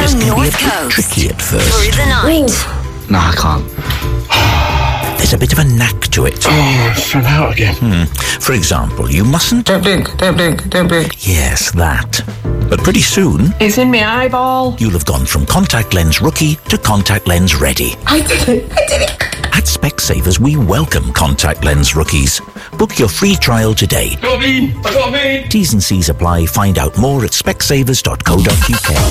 process can North be a bit Coast. tricky at first. Through the night. No, I can't. There's a bit of a knack to it. Oh, I fell out again. For example, you mustn't... Don't blink, don't blink, don't blink. Yes, that. But pretty soon, It's in my eyeball. you'll have gone from contact lens rookie to contact lens ready. I did it. At Specsavers, we welcome contact lens rookies. Book your free trial today. I got me. T's and C's apply. Find out more at specsavers.co.uk.